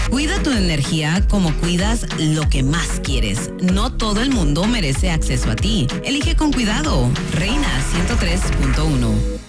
Cuida tu energía como cuidas lo que más quieres. No todo el mundo merece acceso a ti. Elige con cuidado. Reina 103.1.